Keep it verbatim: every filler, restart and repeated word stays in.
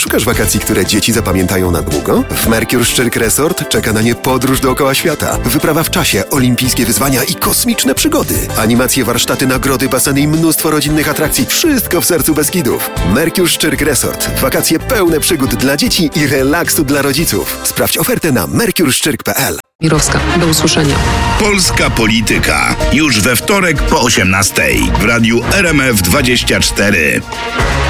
Szukasz wakacji, które dzieci zapamiętają na długo? W Mercure Szczyrk Resort czeka na nie podróż dookoła świata, wyprawa w czasie, olimpijskie wyzwania i kosmiczne przygody. Animacje, warsztaty, nagrody, baseny i mnóstwo rodzinnych atrakcji. Wszystko w sercu Beskidów. Mercure Szczyrk Resort. Wakacje pełne przygód dla dzieci i relaksu dla rodziców. Sprawdź ofertę na mercure szczyrk kropka p l. Mirowska. Do usłyszenia. Polska Polityka. Już we wtorek po osiemnastej w radiu R M F dwadzieścia cztery.